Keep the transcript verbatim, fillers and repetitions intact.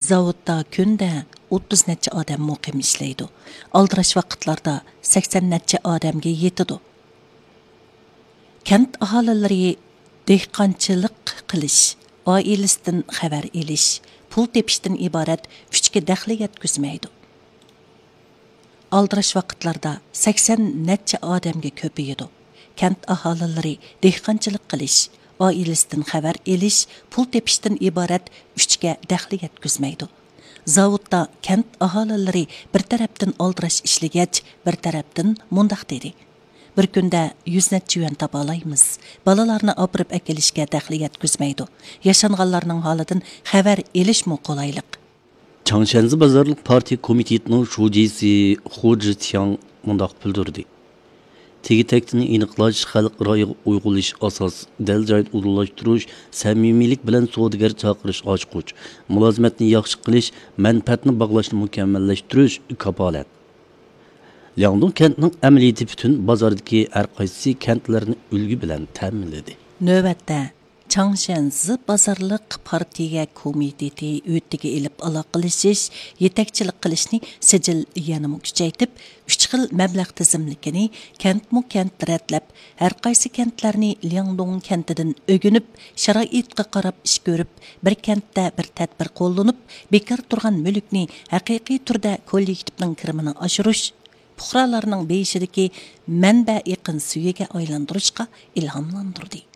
Zavodda kunda o'ttiz necha odam muqim ishlaydi. Aldirash vaqtlarda sakson necha odamga yetadi. Kent aholilari dehqonchilik qilish, oilasidan xabar elish, pul tepishdan iborat kuchga daxli yetkazmaydi. Aldirash vaqtlarda sakson necha odamga ko'payadi. Kent aholilari dehqonchilik qilish, oilasidan xabar elish, pul tepishdan iborat kuchga daxli yetkazmaydi. Zavodda kent aholilari bir tarafdan aldirash ishlagach, bir tarafdan mundaq dedi. Bir kunda yuz necha yuan topalaymiz. Balalarni opirib akilishga daxli yetkazmaydi. Yashanganlarning holidan xabar elishmi qolaylik. Changshanzi bozorlik partiya komitetining shujisi Hu Zhiqiang mundaq bildirdi. Tegi-tekdini aniqlash, xalq rayiga uyg'unlash asos, dal joyda o'rinlashtirish, samimiylik bilan savdogar chaqirish ochquch, mulozimatni yaxshi qilish, manfaatni bog'lashni mukammallashtirish kapolat. Liangdong kentining amaliyoti butun bozordagi har qaysi kentlarni ulgu bilan ta'minladi. Navbatda Changshanzi bozorliq partiya komiteti o'tiga elib aloqalashish, yetakchilik qilishni sijil yanama kuchaytib, uch xil mablag' tizimlikini kentmu kent ratlab, har qaysi kentlarni Liangdong kentidan o'ginib, sharoitga qarab ish ko'rib, bir kentda bir tadbir qo'llanib, bekor turgan mulkni haqiqiy turda kollektivning kirimini oshirish, fuqarolarning beshidagi manba yaqin suyiga aylantirishga ilhomlantirdi.